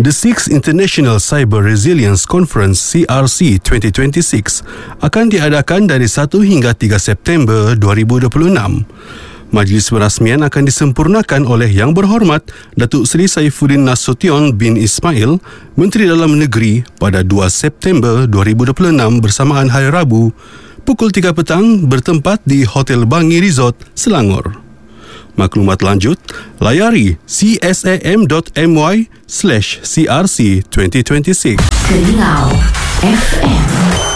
The 6th International Cyber Resilience Conference CRC 2026 akan diadakan dari 1 hingga 3 September 2026. Majlis perasmian akan disempurnakan oleh Yang Berhormat Datuk Seri Saifuddin Nasution bin Ismail, Menteri Dalam Negeri, pada 2 September 2026 bersamaan Hari Rabu, pukul 3 petang bertempat di Hotel Bangi Resort, Selangor. Maklumat lanjut, layari csam.my/CRC 2026. Keringau FM.